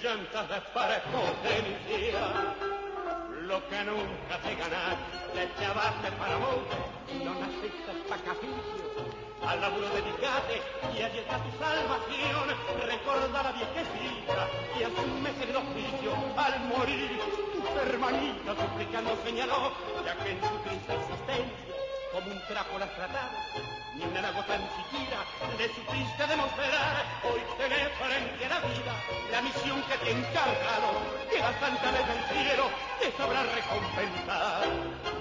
llantas de prepotencia. Lo que nunca te ganaste, te echabaste para monte, no naciste sacrificio. Al laburo dedicate y allí está tu salvación. Recuerda a la viejecita y asume el oficio. Al morir, tu hermanita suplicando señaló, ya que en su triste existencia, como un trapo la has tratado, ni una gota ni siquiera le supiste demostrar. Hoy tenés frente a la vida la misión que te he encargado, que la santa ley del cielo te sabrá recompensar.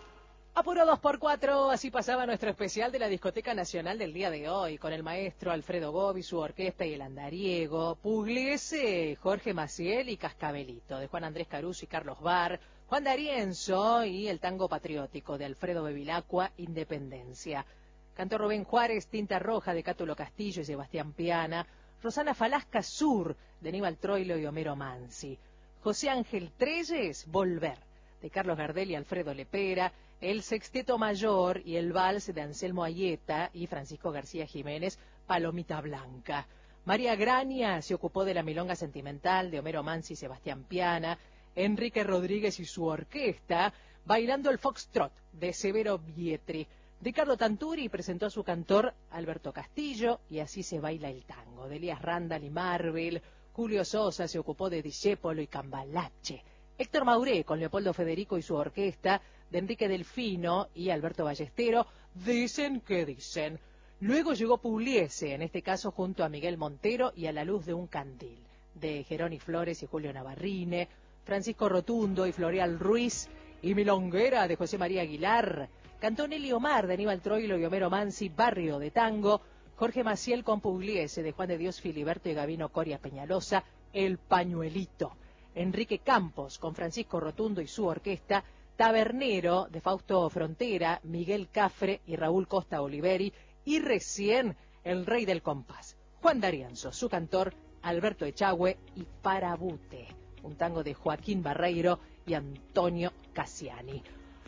Apuro 2x4, así pasaba nuestro especial de la Discoteca Nacional del día de hoy, con el maestro Alfredo Gobi, su orquesta y el andariego, Pugliese, Jorge Maciel y Cascabelito, de Juan Andrés Caruso y Carlos Bar, Juan D'Arienzo y el tango patriótico de Alfredo Bevilacqua, Independencia. Cantó Rubén Juárez, Tinta Roja de Cátulo Castillo y Sebastián Piana, Rosana Falasca Sur de Aníbal Troilo y Homero Mansi, José Ángel Trelles, Volver de Carlos Gardel y Alfredo Lepera, el Sexteto Mayor y el Vals de Anselmo Ayeta y Francisco García Jiménez, Palomita Blanca. María Graña se ocupó de la milonga sentimental de Homero Mansi y Sebastián Piana, Enrique Rodríguez y su orquesta, bailando el foxtrot de Severo Vietri. Ricardo Tanturi presentó a su cantor Alberto Castillo y Así se baila el tango, de Elías Randall y Marvel. Julio Sosa se ocupó de Discépolo y Cambalache. Héctor Mauré con Leopoldo Federico y su orquesta, de Enrique Delfino y Alberto Ballestero, Dicen que dicen. Luego llegó Pugliese, en este caso junto a Miguel Montero y A la luz de un candil, de Geroni Flores y Julio Navarrine, Francisco Rotundo y Floreal Ruiz, y Milonguera de José María Aguilar. Cantó Nelly Omar de Aníbal Troilo y Homero Mansi, Barrio de Tango. Jorge Maciel con Pugliese de Juan de Dios Filiberto y Gabino Coria Peñalosa, El Pañuelito. Enrique Campos con Francisco Rotundo y su orquesta, Tabernero de Fausto Frontera, Miguel Cafre y Raúl Costa Oliveri, y recién el rey del compás, Juan D'Arienzo, su cantor, Alberto Echagüe y Parabute, un tango de Joaquín Barreiro y Antonio Cassiani.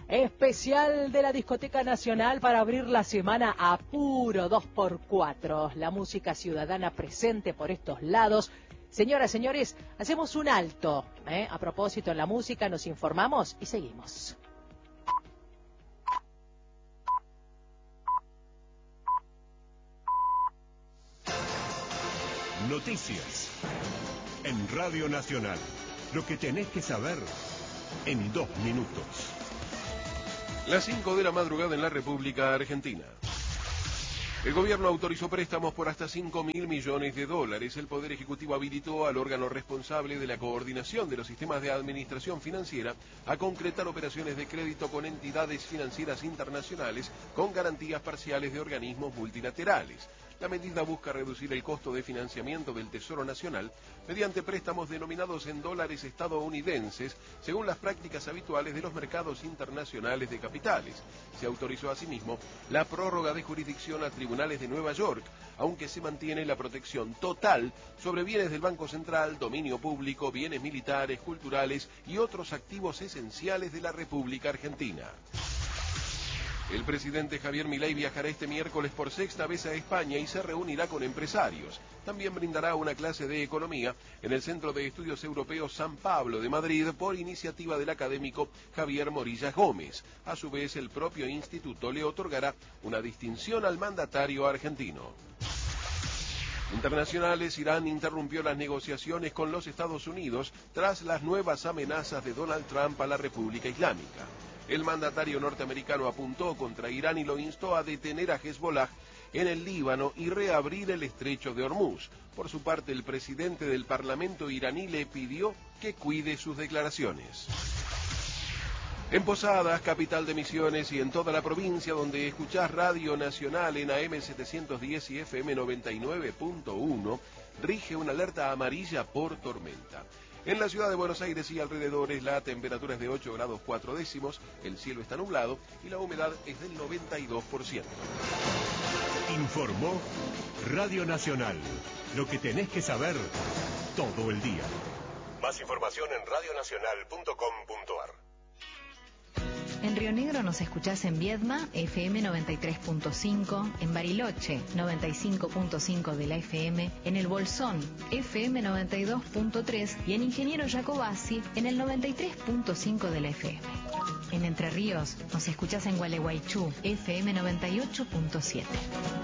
Especial de la Discoteca Nacional para abrir la semana a puro 2x4, la música ciudadana presente por estos lados. Señoras, señores, hacemos un alto. A propósito, en la música nos informamos y seguimos. Noticias en Radio Nacional. Lo que tenés que saber en 2 minutos. Las 5 de la madrugada en la República Argentina. El gobierno autorizó préstamos por hasta 5.000 millones de dólares. El Poder Ejecutivo habilitó al órgano responsable de la coordinación de los sistemas de administración financiera a concretar operaciones de crédito con entidades financieras internacionales con garantías parciales de organismos multilaterales. La medida busca reducir el costo de financiamiento del Tesoro Nacional mediante préstamos denominados en dólares estadounidenses, según las prácticas habituales de los mercados internacionales de capitales. Se autorizó asimismo la prórroga de jurisdicción a tribunales de Nueva York, aunque se mantiene la protección total sobre bienes del Banco Central, dominio público, bienes militares, culturales y otros activos esenciales de la República Argentina. El presidente Javier Milei viajará este miércoles por 6ª vez a España y se reunirá con empresarios. También brindará una clase de economía en el Centro de Estudios Europeos San Pablo de Madrid por iniciativa del académico Javier Morillas Gómez. A su vez, el propio instituto le otorgará una distinción al mandatario argentino. Internacionales, Irán interrumpió las negociaciones con los Estados Unidos tras las nuevas amenazas de Donald Trump a la República Islámica. El mandatario norteamericano apuntó contra Irán y lo instó a detener a Hezbollah en el Líbano y reabrir el estrecho de Hormuz. Por su parte, el presidente del Parlamento iraní le pidió que cuide sus declaraciones. En Posadas, capital de Misiones, y en toda la provincia donde escuchás Radio Nacional en AM 710 y FM 99.1, rige una alerta amarilla por tormenta. En la ciudad de Buenos Aires y alrededores la temperatura es de 8 grados 4 décimos, el cielo está nublado y la humedad es del 92%. Informó Radio Nacional. Lo que tenés que saber todo el día. Más información en radionacional.com.ar. En Río Negro nos escuchás en Viedma, FM 93.5, en Bariloche, 95.5 de la FM, en El Bolsón, FM 92.3 y en Ingeniero Jacobasi, en el 93.5 de la FM. En Entre Ríos nos escuchás en Gualeguaychú, FM 98.7.